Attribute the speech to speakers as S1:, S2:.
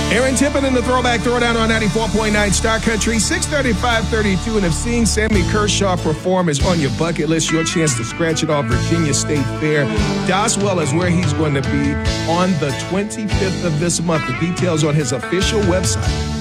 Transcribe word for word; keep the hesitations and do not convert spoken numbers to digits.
S1: Aaron Tippin in the Throwback Throwdown on ninety-four point nine Star Country, six thirty-five thirty-two. And if seeing Sammy Kershaw perform is on your bucket list, your chance to scratch it off Virginia State Fair. Doswell is where he's going to be on the twenty-fifth of this month. The details on his official website.